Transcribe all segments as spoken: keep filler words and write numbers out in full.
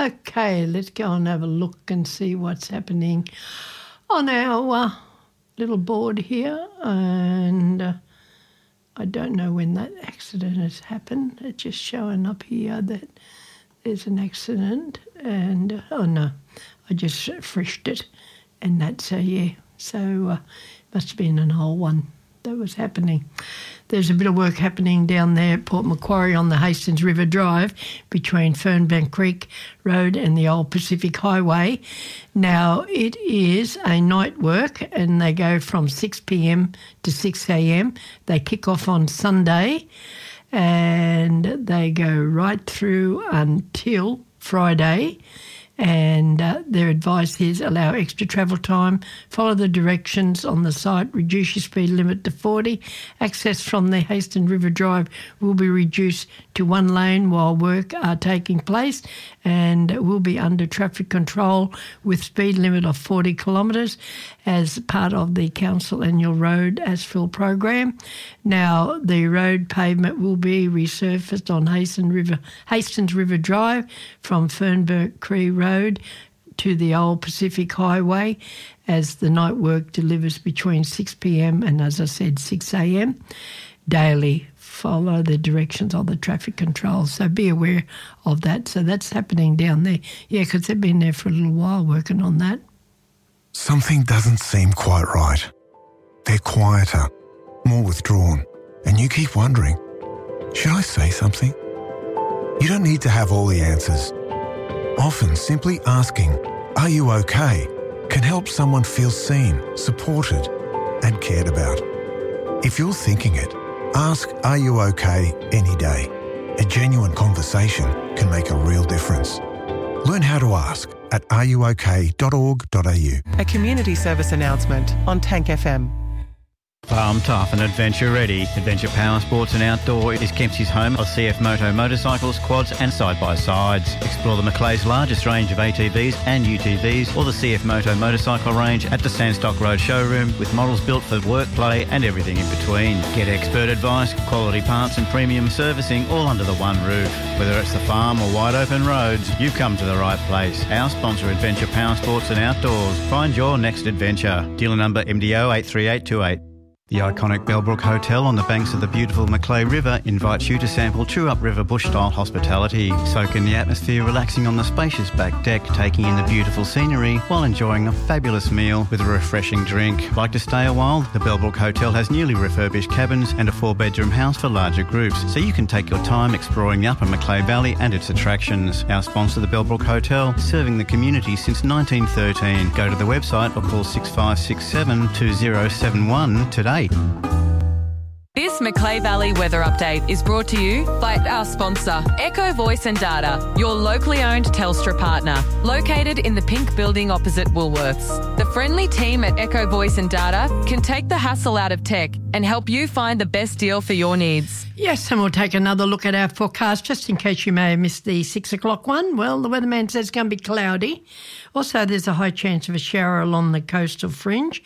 Okay, let's go and have a look and see what's happening on our uh, little board here. And uh, I don't know when that accident has happened. It's just showing up here that there's an accident. And, uh, oh no, I just freshed it. And that's, uh, yeah, so uh, must have been an old one that was happening. There's a bit of work happening down there at Port Macquarie on the Hastings River Drive between Fernbank Creek Road and the old Pacific Highway. Now, it is a night work and they go from six p.m. to six a.m. They kick off on Sunday and they go right through until Friday. And uh, their advice is allow extra travel time, follow the directions on the site, reduce your speed limit to forty. Access from the Hastings River Drive will be reduced to one lane while work are taking place and will be under traffic control with speed limit of forty kilometres as part of the Council Annual Road Asphalt program. Now, the road pavement will be resurfaced on Hastings River, Hastings River Drive from Fernbank Creek Road to the old Pacific Highway as the night work delivers between six p.m. and, as I said, six a.m. daily. Follow the directions of the traffic control, so be aware of that. So that's happening down there. Yeah, because they've been there for a little while working on that. Something doesn't seem quite right. They're quieter, more withdrawn, and you keep wondering, should I say something? You don't need to have all the answers. Often simply asking, are you okay, can help someone feel seen, supported, and cared about. If you're thinking it, ask, are you okay, any day. A genuine conversation can make a real difference. Learn how to ask at are you okay dot org dot a u. A community service announcement on Tank F M. Farm tough and adventure ready. Adventure Power Sports and Outdoor is Kempsey's home of C F Moto motorcycles, quads and side-by-sides. Explore the Macleay's largest range of A T Vs and U T Vs or the C F Moto motorcycle range at the Sandstock Road showroom with models built for work, play and everything in between. Get expert advice, quality parts and premium servicing all under the one roof. Whether it's the farm or wide open roads, you've come to the right place. Our sponsor, Adventure Power Sports and Outdoors. Find your next adventure. Dealer number M D O eight three eight two eight. The iconic Bellbrook Hotel on the banks of the beautiful Macleay River invites you to sample true upriver bush-style hospitality. Soak in the atmosphere, relaxing on the spacious back deck, taking in the beautiful scenery while enjoying a fabulous meal with a refreshing drink. Like to stay a while? The Bellbrook Hotel has newly refurbished cabins and a four-bedroom house for larger groups, so you can take your time exploring the upper Macleay Valley and its attractions. Our sponsor, the Bellbrook Hotel, serving the community since nineteen thirteen. Go to the website or call six five six seven two zero seven one today. This Macleay Valley weather update is brought to you by our sponsor, Echo Voice and Data, your locally owned Telstra partner, located in the pink building opposite Woolworths. The friendly team at Echo Voice and Data can take the hassle out of tech and help you find the best deal for your needs. Yes, and we'll take another look at our forecast just in case you may have missed the six o'clock one. Well, the weatherman says it's going to be cloudy. Also, there's a high chance of a shower along the coastal fringe,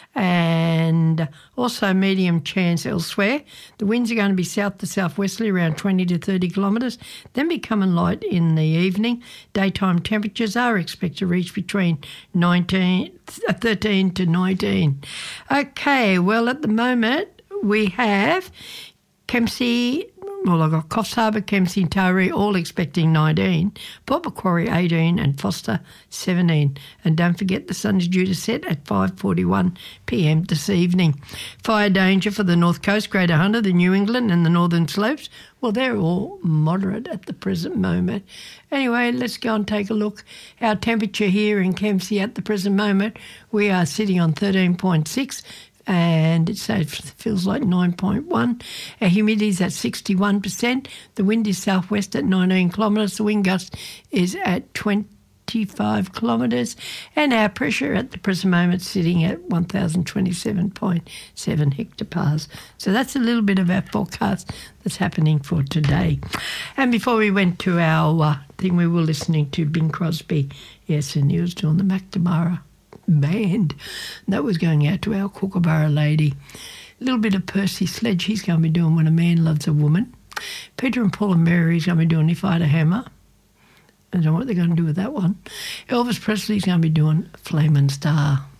and also medium chance elsewhere. The winds are going to be south to southwesterly around twenty to thirty kilometres, then becoming light in the evening. Daytime temperatures are expected to reach between nineteen, thirteen to nineteen. Okay, well, at the moment we have Kempsey, well, I've got Coffs Harbour, Kempsey and Taree all expecting nineteen, Port Macquarie eighteen and Foster seventeen. And don't forget the sun is due to set at five forty-one p m this evening. Fire danger for the North Coast, Greater Hunter, the New England and the Northern Slopes, well, they're all moderate at the present moment. Anyway, let's go and take a look. Our temperature here in Kempsey at the present moment, we are sitting on thirteen point six, and it feels like nine point one. Our humidity is at sixty-one percent. The wind is southwest at nineteen kilometres. The wind gust is at twenty-five kilometres. And our pressure at the present moment is sitting at one thousand twenty-seven point seven hectopascals. So that's a little bit of our forecast that's happening for today. And before we went to our uh, thing, we were listening to Bing Crosby. Yes, and he was doing the McNamara band. That was going out to our Kookaburra lady. A little bit of Percy Sledge he's going to be doing When a Man Loves a Woman. Peter and Paul and Mary is going to be doing If I Had a Hammer. I don't know what they're going to do with that one. Elvis Presley's going to be doing Flamin' Star.